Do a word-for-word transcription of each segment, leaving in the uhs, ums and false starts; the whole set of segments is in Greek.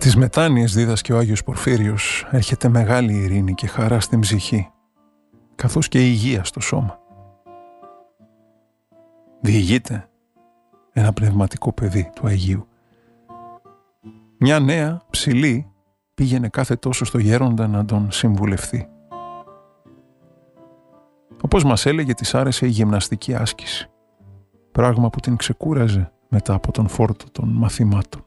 τις μετάνοιες, δίδασκε ο Άγιος Πορφύριος, έρχεται μεγάλη ειρήνη και χαρά στην ψυχή, καθώς και υγεία στο σώμα. Διηγείται ένα πνευματικό παιδί του Αγίου. Μια νέα ψηλή πήγαινε κάθε τόσο στο γέροντα να τον συμβουλευτεί. Όπως μας έλεγε, της άρεσε η γυμναστική άσκηση, πράγμα που την ξεκούραζε μετά από τον φόρτο των μαθημάτων.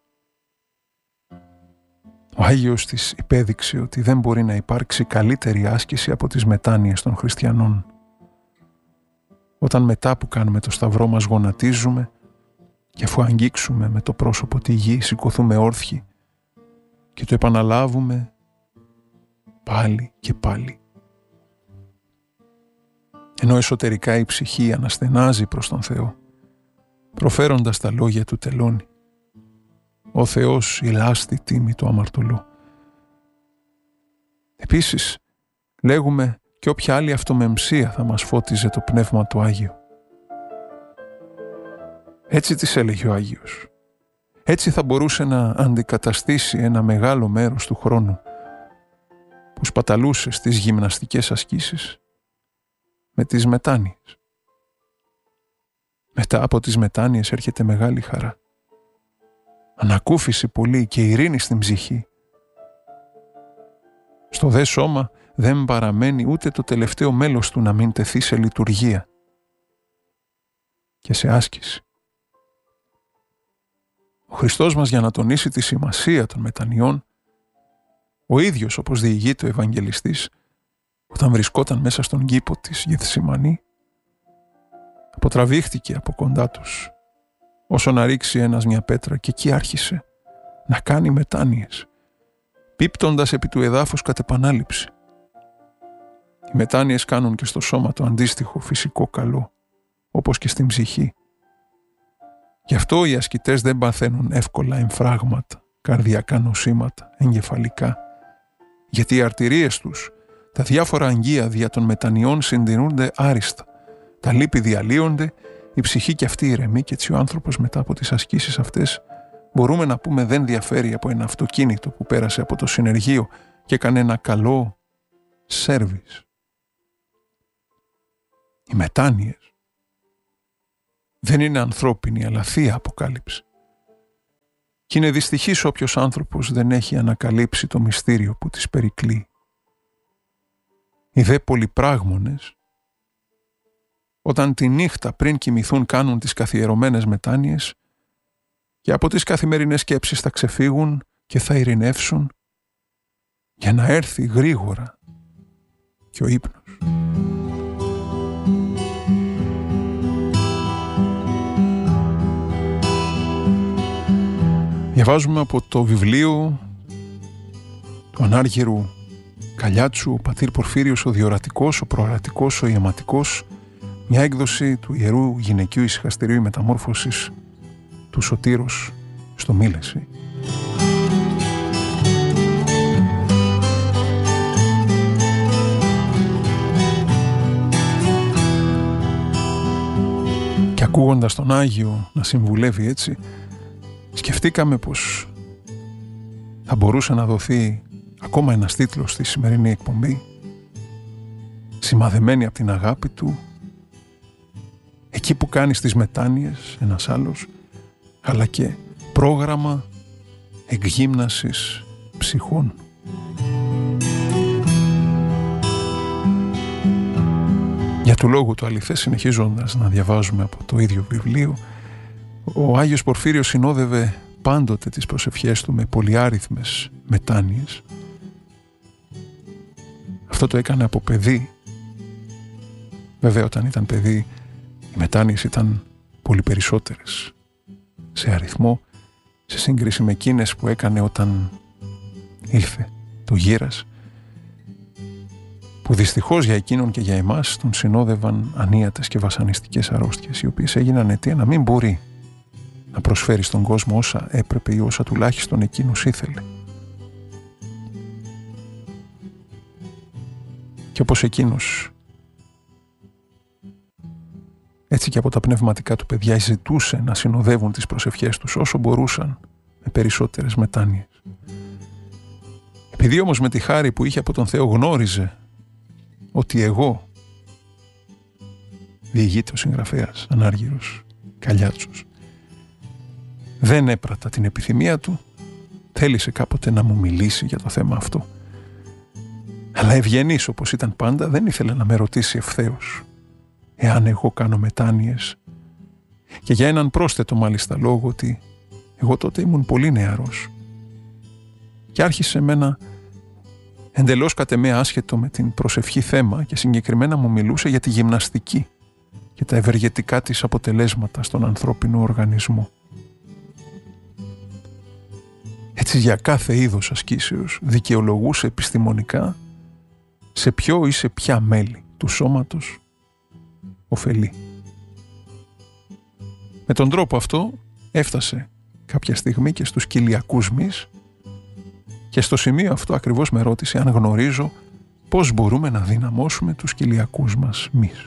Ο Άγιος της υπέδειξε ότι δεν μπορεί να υπάρξει καλύτερη άσκηση από τις μετάνοιες των χριστιανών. Όταν μετά που κάνουμε το σταυρό μας γονατίζουμε και αφού αγγίξουμε με το πρόσωπο τη γη, σηκωθούμε όρθιοι και το επαναλάβουμε πάλι και πάλι. Ενώ εσωτερικά η ψυχή αναστενάζει προς τον Θεό, προφέροντας τα λόγια του τελώνει: «Ο Θεός ηλάστη τίμη του αμαρτωλού». Επίσης, λέγουμε και όποια άλλη αυτομεμψία θα μας φώτιζε το Πνεύμα του Άγιο. Έτσι της έλεγε ο Άγιος. Έτσι θα μπορούσε να αντικαταστήσει ένα μεγάλο μέρος του χρόνου που σπαταλούσε στις γυμναστικές ασκήσεις με τις μετάνοιες. Μετά από τις μετάνοιες έρχεται μεγάλη χαρά, ανακούφιση πολύ και ειρήνη στην ψυχή. Στο δε σώμα δεν παραμένει ούτε το τελευταίο μέλος του να μην τεθεί σε λειτουργία και σε άσκηση. Ο Χριστός μας, για να τονίσει τη σημασία των μετανοιών, ο ίδιος, όπως διηγείται ο Ευαγγελιστής, όταν βρισκόταν μέσα στον κήπο της Γεθσιμανή, αποτραβήχτηκε από κοντά τους, όσο να ρίξει ένας μια πέτρα, και εκεί άρχισε να κάνει μετάνοιες, πίπτοντας επί του εδάφους κατ' επανάληψη. Οι μετάνοιες κάνουν και στο σώμα το αντίστοιχο φυσικό καλό, όπως και στην ψυχή. Γι' αυτό οι ασκητές δεν παθαίνουν εύκολα εμφράγματα, καρδιακά νοσήματα, εγκεφαλικά, γιατί οι αρτηρίες τους, τα διάφορα αγγεία δια των μετανοιών συντηρούνται άριστα, τα λίπη διαλύονται, η ψυχή και αυτή ηρεμεί, και έτσι ο άνθρωπος μετά από τις ασκήσεις αυτές μπορούμε να πούμε δεν διαφέρει από ένα αυτοκίνητο που πέρασε από το συνεργείο και έκανε ένα καλό σέρβις. Οι μετάνοιες δεν είναι ανθρώπινη αλλά θεία αποκάλυψη. Και είναι δυστυχής όποιος άνθρωπος δεν έχει ανακαλύψει το μυστήριο που τις περικλεί. Οι δε πολυπράγμονες, όταν τη νύχτα πριν κοιμηθούν κάνουν τις καθιερωμένες μετάνοιες και από τις καθημερινές σκέψεις θα ξεφύγουν και θα ειρηνεύσουν για να έρθει γρήγορα και ο ύπνος. Διαβάζουμε από το βιβλίο του ανάργυρου Καλιάτσου, ο πατήρ Πορφύριος ο Διορατικός, ο Προορατικός, ο Ιαματικός, μια έκδοση του Ιερού Γυναικείου Ησυχαστηρίου Μεταμόρφωσης του Σωτήρος στο Μήλεση. Και ακούγοντας τον Άγιο να συμβουλεύει έτσι, σκεφτήκαμε πως θα μπορούσε να δοθεί ακόμα ένας τίτλος στη σημερινή εκπομπή, σημαδεμένη από την αγάπη του, εκεί που κάνει τις μετάνοιες ένας άλλος, αλλά και πρόγραμμα εκγύμνασης ψυχών. Για του λόγου του αληθές, συνεχίζοντας να διαβάζουμε από το ίδιο βιβλίο, ο Άγιος Πορφύριος συνόδευε πάντοτε τις προσευχές του με πολυάριθμες μετάνοιες. Αυτό το έκανε από παιδί. Βέβαια, όταν ήταν παιδί, οι μετάνοιες ήταν πολύ περισσότερες σε αριθμό, σε σύγκριση με εκείνες που έκανε όταν ήλθε το γύρας, που δυστυχώς για εκείνον και για εμάς τον συνόδευαν ανίατες και βασανιστικές αρρώστιες, οι οποίες έγιναν αιτία να μην μπορεί να προσφέρει στον κόσμο όσα έπρεπε ή όσα τουλάχιστον εκείνος ήθελε. Και όπως εκείνος, έτσι και από τα πνευματικά του παιδιά ζητούσε να συνοδεύουν τις προσευχές τους όσο μπορούσαν με περισσότερες μετάνοιες. Επειδή όμως με τη χάρη που είχε από τον Θεό γνώριζε ότι εγώ, διηγείται ο συγγραφέας Ανάργυρος Καλιάτσος, δεν έπρατα την επιθυμία του, θέλησε κάποτε να μου μιλήσει για το θέμα αυτό. Αλλά ευγενής όπως ήταν πάντα, δεν ήθελε να με ρωτήσει ευθέως εάν εγώ κάνω μετάνοιες, και για έναν πρόσθετο μάλιστα λόγο, ότι εγώ τότε ήμουν πολύ νεαρός, και άρχισε με ένα εντελώς κατ' εμέ άσχετο με την προσευχή θέμα, και συγκεκριμένα μου μιλούσε για τη γυμναστική και τα ευεργετικά της αποτελέσματα στον ανθρώπινο οργανισμό. Έτσι για κάθε είδος ασκήσεως δικαιολογούσε επιστημονικά σε ποιο ή σε ποια μέλη του σώματος ωφελεί. Με τον τρόπο αυτό έφτασε κάποια στιγμή και στους κοιλιακούς μυς, και στο σημείο αυτό ακριβώς με ρώτησε αν γνωρίζω πώς μπορούμε να δυναμώσουμε τους κοιλιακούς μας μυς.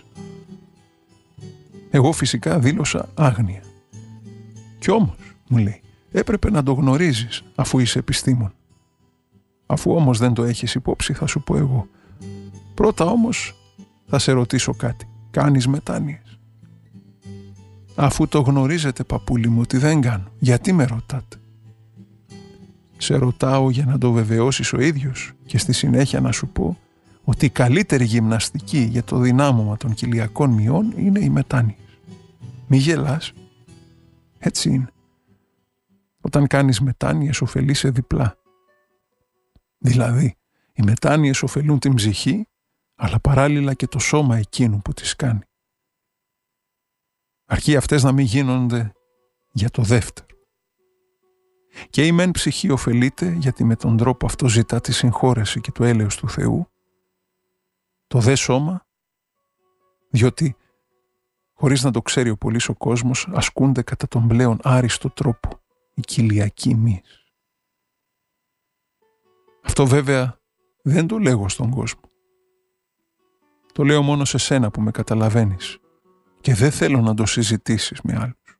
Εγώ φυσικά δήλωσα άγνοια. Κι όμως, μου λέει, έπρεπε να το γνωρίζεις αφού είσαι επιστήμον. Αφού όμως δεν το έχεις υπόψη, θα σου πω εγώ. Πρώτα όμως θα σε ρωτήσω κάτι. Κάνεις μετάνοιες? Αφού το γνωρίζετε, παππούλη μου, ότι δεν κάνω, γιατί με ρωτάτε? Σε ρωτάω για να το βεβαιώσεις ο ίδιος και στη συνέχεια να σου πω ότι η καλύτερη γυμναστική για το δυνάμωμα των κοιλιακών μειών είναι οι μετάνοιες. Μη γελάς. Έτσι είναι. Όταν κάνεις μετάνοιες ωφελείσαι διπλά. Δηλαδή, οι μετάνοιες ωφελούν την ψυχή, αλλά παράλληλα και το σώμα εκείνου που τις κάνει. Αρκεί αυτές να μην γίνονται για το δεύτερο. Και η μεν ψυχή ωφελείται, γιατί με τον τρόπο αυτό ζητά τη συγχώρεση και το έλεος του Θεού, το δε σώμα, διότι χωρίς να το ξέρει ο πολύς ο κόσμος, ασκούνται κατά τον πλέον άριστο τρόπο οι κοιλιακοί μυς. Αυτό βέβαια δεν το λέγω στον κόσμο. Το λέω μόνο σε σένα που με καταλαβαίνεις, και δεν θέλω να το συζητήσεις με άλλους.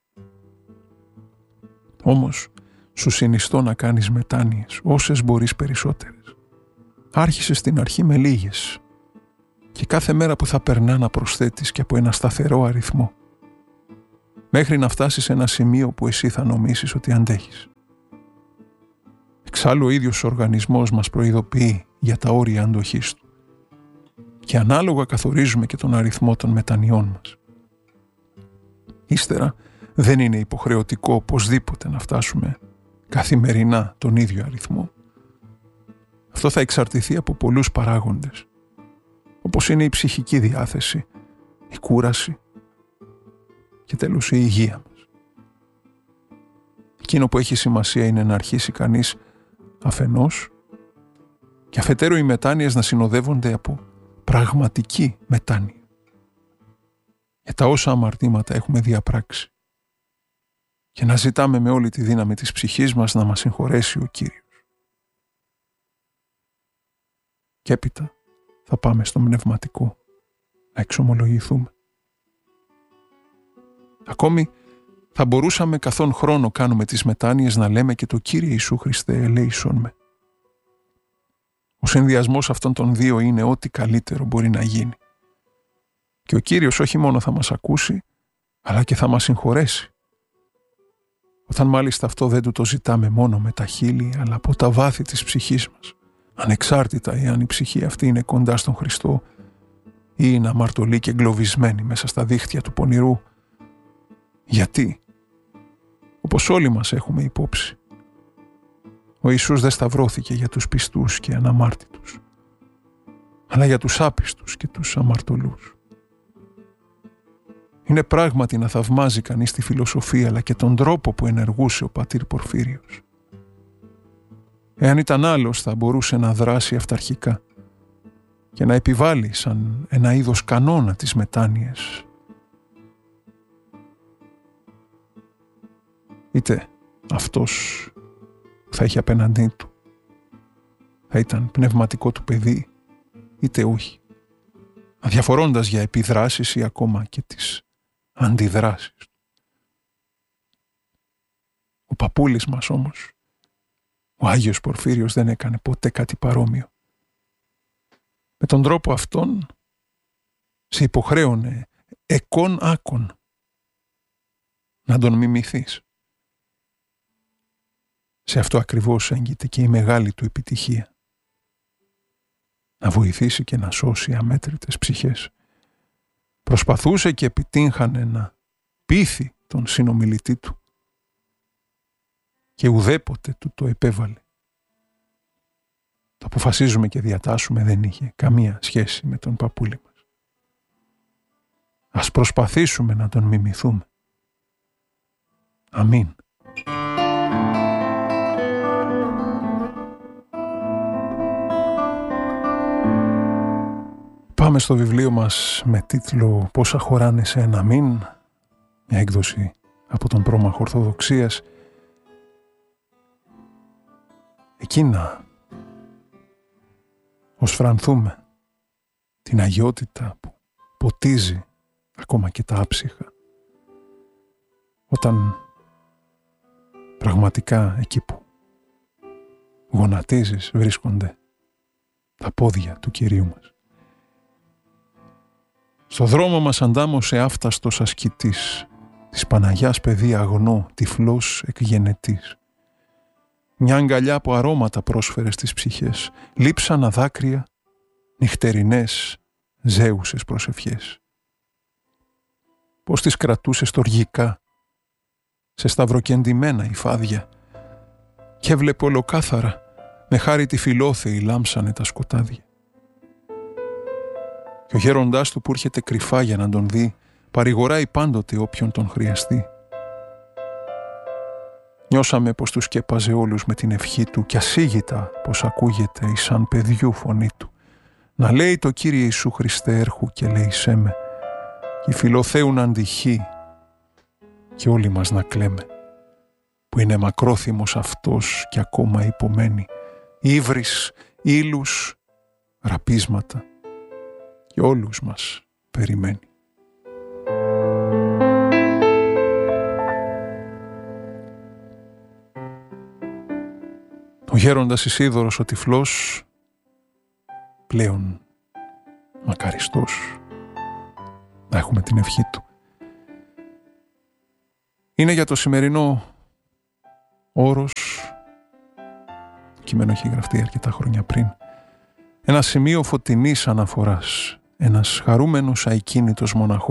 Όμως σου συνιστώ να κάνεις μετάνοιες, όσες μπορείς περισσότερες. Άρχισε στην αρχή με λίγες, και κάθε μέρα που θα περνά να προσθέτεις και από ένα σταθερό αριθμό, μέχρι να φτάσεις σε ένα σημείο που εσύ θα νομίσεις ότι αντέχεις. Εξάλλου ο ίδιος ο οργανισμός μας προειδοποιεί για τα όρια αντοχής του, και ανάλογα καθορίζουμε και τον αριθμό των μετανιών μας. Ύστερα δεν είναι υποχρεωτικό οπωσδήποτε να φτάσουμε καθημερινά τον ίδιο αριθμό. Αυτό θα εξαρτηθεί από πολλούς παράγοντες, όπως είναι η ψυχική διάθεση, η κούραση και τέλος η υγεία μας. Εκείνο που έχει σημασία είναι να αρχίσει κανείς αφενός, και αφετέρου οι μετάνοιες να συνοδεύονται από πραγματική μετάνοια για τα όσα αμαρτήματα έχουμε διαπράξει, και να ζητάμε με όλη τη δύναμη της ψυχής μας να μας συγχωρέσει ο Κύριος. Και έπειτα θα πάμε στο πνευματικό να εξομολογηθούμε. Ακόμη θα μπορούσαμε καθόν χρόνο κάνουμε τις μετάνοιες να λέμε και το Κύριε Ιησού Χριστέ ελέησον με. Ο συνδυασμός αυτών των δύο είναι ό,τι καλύτερο μπορεί να γίνει. Και ο Κύριος όχι μόνο θα μας ακούσει, αλλά και θα μας συγχωρέσει. Όταν μάλιστα αυτό δεν του το ζητάμε μόνο με τα χείλη, αλλά από τα βάθη της ψυχής μας, ανεξάρτητα εάν η ψυχή αυτή είναι κοντά στον Χριστό ή είναι αμαρτωλή και εγκλωβισμένη μέσα στα δίχτυα του πονηρού. Γιατί, όπως όλοι μας έχουμε υπόψη, ο Ιησούς δεν σταυρώθηκε για τους πιστούς και αναμάρτητους, αλλά για τους άπιστους και τους αμαρτωλούς. Είναι πράγματι να θαυμάζει κανείς τη φιλοσοφία αλλά και τον τρόπο που ενεργούσε ο πατήρ Πορφύριος. Εάν ήταν άλλος θα μπορούσε να δράσει αυταρχικά και να επιβάλλει σαν ένα είδος κανόνα τις μετάνοιες. Είτε αυτός θα είχε απέναντί του θα ήταν πνευματικό του παιδί, είτε όχι, αδιαφορώντας για επιδράσεις ή ακόμα και τις αντιδράσεις. Ο παππούλης μας όμως, ο Άγιος Πορφύριος, δεν έκανε ποτέ κάτι παρόμοιο. Με τον τρόπο αυτόν σε υποχρέωνε εκών άκων να τον μιμηθείς. Σε αυτό ακριβώς έγκυται και η μεγάλη του επιτυχία. Να βοηθήσει και να σώσει αμέτρητες ψυχές. Προσπαθούσε και επιτύχανε να πείθει τον συνομιλητή του και ουδέποτε του το επέβαλε. Το αποφασίζουμε και διατάσσουμε δεν είχε καμία σχέση με τον παππούλη μας. Ας προσπαθήσουμε να τον μιμηθούμε. Αμήν. Πάμε στο βιβλίο μας με τίτλο «Πόσα χωράνε σε ένα μήν», μια έκδοση από τον πρόμαχο Ορθοδοξίας. Εκείνα ως φρανθούμε την αγιότητα που ποτίζει ακόμα και τα άψυχα, όταν πραγματικά εκεί που γονατίζεις βρίσκονται τα πόδια του Κυρίου μας. Στο δρόμο μας αντάμωσε άφταστος ασκητής, της Παναγιάς παιδί αγνό, τυφλός εκγενετής. Μια αγκαλιά από αρώματα πρόσφερε στις ψυχές, λείψανα δάκρυα, νυχτερινές, ζέουσες προσευχές. Πώς τις κρατούσε στοργικά, σε σταυροκεντημένα υφάδια, και έβλεπε ολοκάθαρα, με χάρη τη φιλόθεη λάμψανε τα σκοτάδια. Και ο γέροντάς του που έρχεται κρυφά για να τον δει, παρηγοράει πάντοτε όποιον τον χρειαστεί. Νιώσαμε πως τους σκέπαζε όλους με την ευχή του κι ασίγητα πως ακούγεται η σαν παιδιού φωνή του. Να λέει το Κύριε Ιησού Χριστέ έρχου και λέησέ με, κι οι φιλοθέουν αντυχεί και όλοι μας να κλαίμε, που είναι μακρόθυμος αυτός και ακόμα υπομένει, ύβρις, ύλους, ραπίσματα και όλους μας περιμένει. Ο γέροντας Ισίδωρος ο τυφλός, πλέον μακαριστός, να έχουμε την ευχή του. Είναι για το σημερινό όρος, το κείμενο έχει γραφτεί αρκετά χρόνια πριν, ένα σημείο φωτεινής αναφοράς, ένας χαρούμενος αικίνητος μοναχός